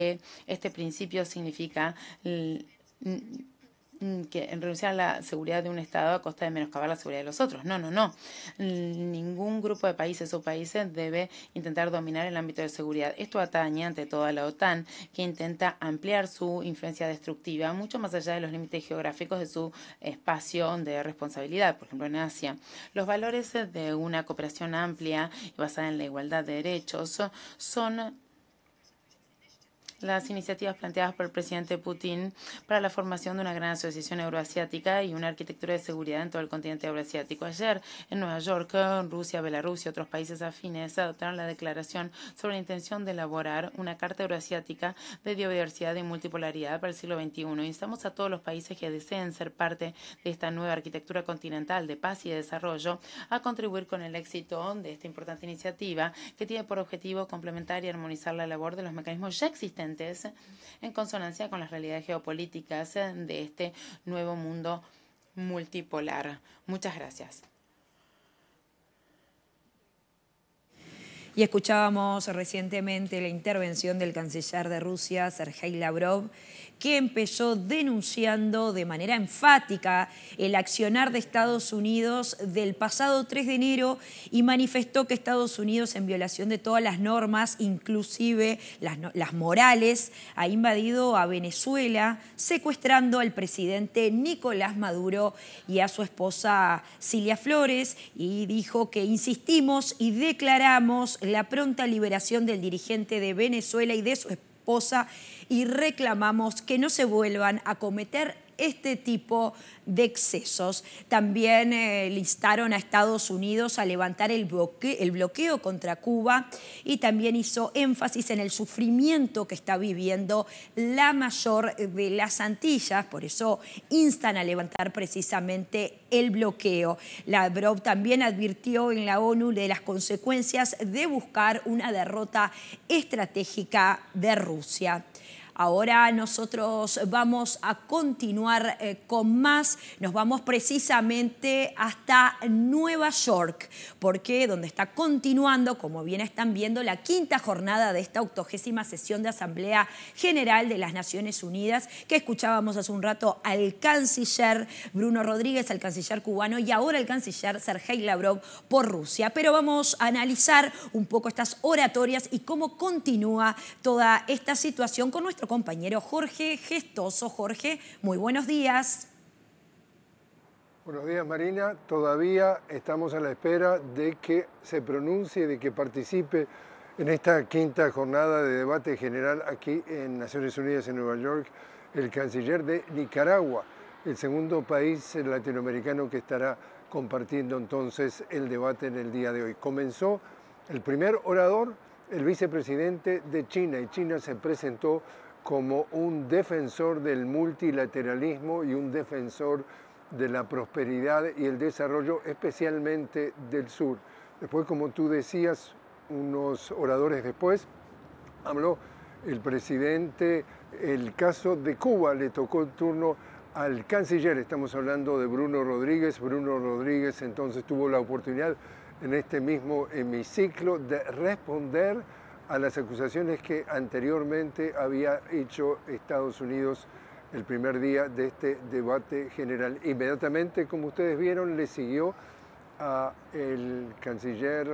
este principio significa que renunciar a la seguridad de un Estado a costa de menoscabar la seguridad de los otros. No, no, no. Ningún grupo de países o países debe intentar dominar el ámbito de seguridad. Esto atañe ante todo a la OTAN, que intenta ampliar su influencia destructiva mucho más allá de los límites geográficos de su espacio de responsabilidad, por ejemplo en Asia. Los valores de una cooperación amplia y basada en la igualdad de derechos son las iniciativas planteadas por el presidente Putin para la formación de una gran asociación euroasiática y una arquitectura de seguridad en todo el continente euroasiático. Ayer, en Nueva York, Rusia, Belarus y otros países afines adoptaron la declaración sobre la intención de elaborar una Carta Euroasiática de Biodiversidad y Multipolaridad para el siglo XXI. Instamos a todos los países que deseen ser parte de esta nueva arquitectura continental de paz y de desarrollo a contribuir con el éxito de esta importante iniciativa que tiene por objetivo complementar y armonizar la labor de los mecanismos ya existentes en consonancia con las realidades geopolíticas de este nuevo mundo multipolar. Muchas gracias. Y escuchábamos recientemente la intervención del canciller de Rusia, Sergei Lavrov, que empezó denunciando de manera enfática el accionar de Estados Unidos del pasado 3 de enero y manifestó que Estados Unidos, en violación de todas las normas, inclusive las morales, ha invadido a Venezuela, secuestrando al presidente Nicolás Maduro y a su esposa Cilia Flores, y dijo que insistimos y declaramos la pronta liberación del dirigente de Venezuela y de su esposa y reclamamos que no se vuelvan a cometer este tipo de excesos. También le instaron a Estados Unidos a levantar el bloqueo contra Cuba y también hizo énfasis en el sufrimiento que está viviendo la mayor de las Antillas. Por eso instan a levantar precisamente el bloqueo. Lavrov también advirtió en la ONU de las consecuencias de buscar una derrota estratégica de Rusia. Ahora nosotros vamos a continuar con más. Nos vamos precisamente hasta Nueva York, porque donde está continuando, como bien están viendo, la quinta jornada de esta 80ª sesión de Asamblea General de las Naciones Unidas, que escuchábamos hace un rato al canciller Bruno Rodríguez, al canciller cubano, y ahora el canciller Sergei Lavrov por Rusia. Pero vamos a analizar un poco estas oratorias y cómo continúa toda esta situación con nuestro compañero Jorge Gestoso. Jorge, muy buenos días. Buenos días, Marina. Todavía estamos a la espera de que se pronuncie, de que participe en esta quinta jornada de debate general aquí en Naciones Unidas en Nueva York el canciller de Nicaragua, el segundo país latinoamericano que estará compartiendo entonces el debate en el día de hoy. Comenzó el primer orador, el vicepresidente de China, y China se presentó como un defensor del multilateralismo y un defensor de la prosperidad y el desarrollo, especialmente del sur. Después, como tú decías, unos oradores después, habló el presidente. El caso de Cuba le tocó el turno al canciller. Estamos hablando de Bruno Rodríguez. Bruno Rodríguez entonces tuvo la oportunidad en este mismo hemiciclo de responder a las acusaciones que anteriormente había hecho Estados Unidos el primer día de este debate general. Inmediatamente, como ustedes vieron, le siguió a el canciller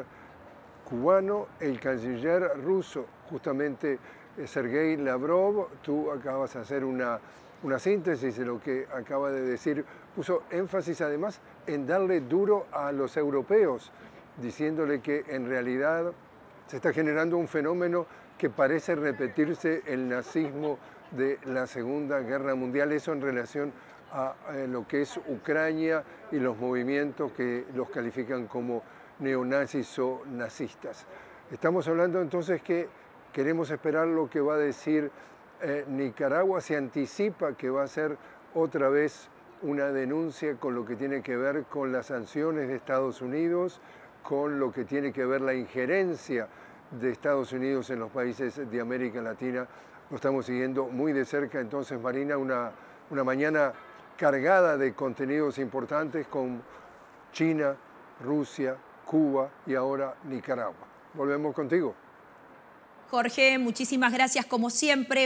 cubano, el canciller ruso, justamente Sergei Lavrov. Tú acabas de hacer una síntesis de lo que acaba de decir. Puso énfasis además en darle duro a los europeos, diciéndole que en realidad se está generando un fenómeno que parece repetirse el nazismo de la Segunda Guerra Mundial, eso en relación a lo que es Ucrania y los movimientos que los califican como neonazis o nazistas. Estamos hablando entonces que queremos esperar lo que va a decir Nicaragua. Se anticipa que va a ser otra vez una denuncia con lo que tiene que ver con las sanciones de Estados Unidos, con lo que tiene que ver la injerencia de Estados Unidos en los países de América Latina. Lo estamos siguiendo muy de cerca. Entonces, Marina, una mañana cargada de contenidos importantes con China, Rusia, Cuba y ahora Nicaragua. Volvemos contigo. Jorge, muchísimas gracias como siempre.